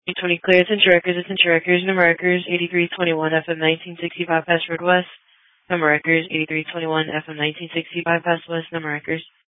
820 clear, attention records, number records, 8321 FM 1960 bypass road west, number records, 8321 FM 1960 bypass west, number records.